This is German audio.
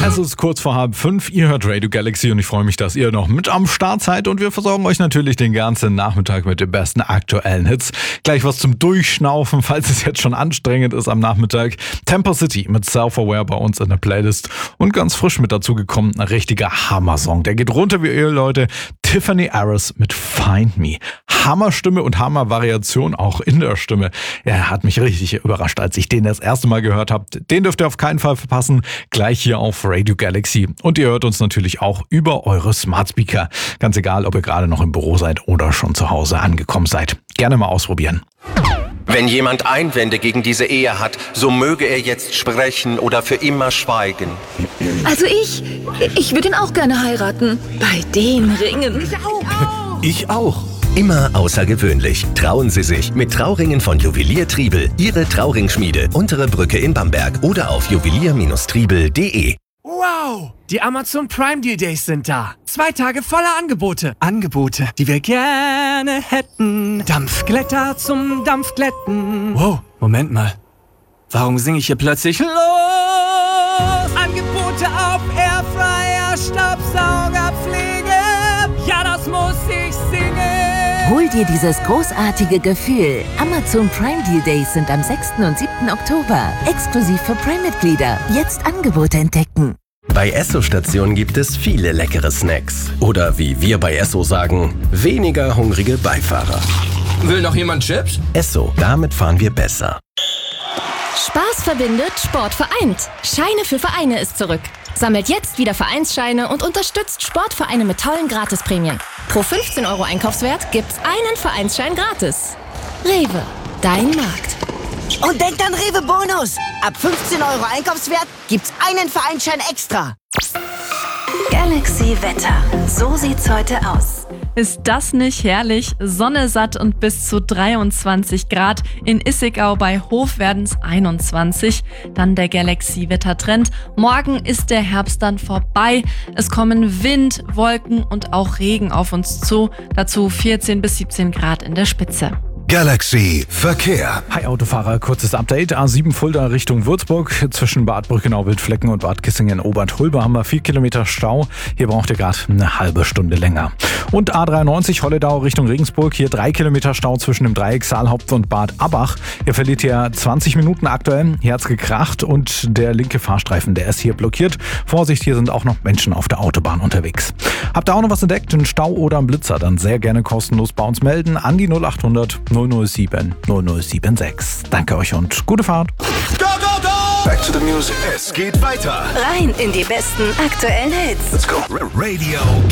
Es ist kurz vor 4:30, ihr hört Radio Galaxy und ich freue mich, dass ihr noch mit am Start seid und wir versorgen euch natürlich den ganzen Nachmittag mit den besten aktuellen Hits. Gleich was zum Durchschnaufen, falls es jetzt schon anstrengend ist am Nachmittag. Temper City mit Self-Aware bei uns in der Playlist und ganz frisch mit dazu gekommen, ein richtiger Hammer-Song. Der geht runter wie ihr, Leute. Tiffany Harris mit Find Me. Hammerstimme und Hammervariation auch in der Stimme. Er hat mich richtig überrascht, als ich den das erste Mal gehört habe. Den dürft ihr auf keinen Fall verpassen. Gleich hier auf Radio Galaxy. Und ihr hört uns natürlich auch über eure Smart Speaker. Ganz egal, ob ihr gerade noch im Büro seid oder schon zu Hause angekommen seid. Gerne mal ausprobieren. Wenn jemand Einwände gegen diese Ehe hat, so möge er jetzt sprechen oder für immer schweigen. Also ich würde ihn auch gerne heiraten. Bei den Ringen. Ich auch. Immer außergewöhnlich. Trauen Sie sich mit Trauringen von Juwelier Triebel. Ihre Trauringschmiede. Untere Brücke in Bamberg oder auf juwelier-triebel.de. Wow! Die Amazon Prime Deal Days sind da. 2 Tage voller Angebote. Angebote, die wir gerne hätten. Dampfglätter zum Dampfglätten. Wow, Moment mal. Warum singe ich hier plötzlich los? Angebote auf Airfryer, Staubsaugerpflege. Ja, das muss ich singen. Hol dir dieses großartige Gefühl. Amazon Prime Deal Days sind am 6. und 7. Oktober. Exklusiv für Prime-Mitglieder. Jetzt Angebote entdecken. Bei Esso-Stationen gibt es viele leckere Snacks. Oder wie wir bei Esso sagen, weniger hungrige Beifahrer. Will noch jemand Chips? Esso, damit fahren wir besser. Spaß verbindet, Sport vereint. Scheine für Vereine ist zurück. Sammelt jetzt wieder Vereinsscheine und unterstützt Sportvereine mit tollen Gratisprämien. Pro 15 € Einkaufswert gibt's einen Vereinsschein gratis. Rewe, dein Markt. Und denkt an Rewe Bonus. Ab 15 € Einkaufswert gibt's einen Vereinsschein extra. Galaxy Wetter. So sieht's heute aus. Ist das nicht herrlich? Sonne satt und bis zu 23 Grad. In Issigau bei Hof werden's 21. Dann der Galaxy-Wettertrend. Morgen ist der Herbst dann vorbei. Es kommen Wind, Wolken und auch Regen auf uns zu. Dazu 14 bis 17 Grad in der Spitze. Galaxy Verkehr. Hi Autofahrer, kurzes Update. A7 Fulda Richtung Würzburg. Zwischen Bad Brückenau-Wildflecken und Bad Kissingen-Oberndhulbe haben wir 4 Kilometer Stau. Hier braucht ihr gerade eine halbe Stunde länger. Und A93 Holledau Richtung Regensburg. Hier 3 Kilometer Stau zwischen dem Dreieck Saalhaupt und Bad Abbach. Ihr verliert hier 20 Minuten aktuell. Hier hat's gekracht und der linke Fahrstreifen, der ist hier blockiert. Vorsicht, hier sind auch noch Menschen auf der Autobahn unterwegs. Habt ihr auch noch was entdeckt? Einen Stau oder einen Blitzer? Dann sehr gerne kostenlos bei uns melden an die 0800 007 0076. Danke euch und gute Fahrt. Go, go, go! Back to the music. Es geht weiter. Rein in die besten aktuellen Hits. Let's go. Radio